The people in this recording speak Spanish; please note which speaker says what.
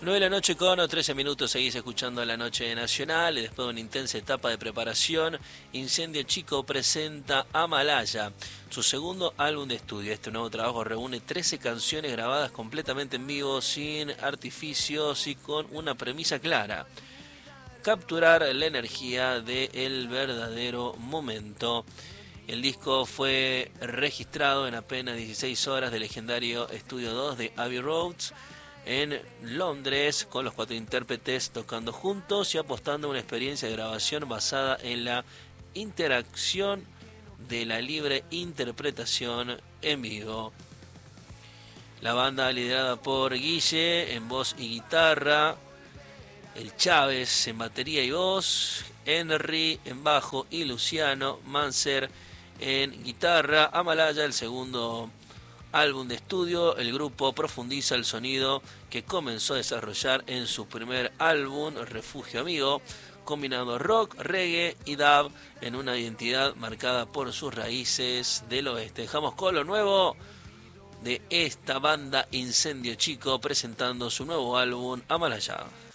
Speaker 1: 9 de la noche con 13 minutos, seguís escuchando La Noche Nacional y después de una intensa etapa de preparación, Incendio Chico presenta Amalaya, su segundo álbum de estudio. Este nuevo trabajo reúne 13 canciones grabadas completamente en vivo, sin artificios y con una premisa clara: capturar la energía del verdadero momento. El disco fue registrado en apenas 16 horas del legendario Estudio 2 de Abbey Road en Londres, con los 4 intérpretes tocando juntos y apostando a una experiencia de grabación basada en la interacción de la libre interpretación en vivo. La banda, liderada por Guille en voz y guitarra, el Chávez en batería y voz, Henry en bajo y Luciano Manser en guitarra. Amalaya, el segundo álbum de estudio. El grupo profundiza el sonido que comenzó a desarrollar en su primer álbum, Refugio Amigo, combinando rock, reggae y dub en una identidad marcada por sus raíces del oeste. Dejamos con lo nuevo de esta banda Incendio Chico presentando su nuevo álbum Amalaya.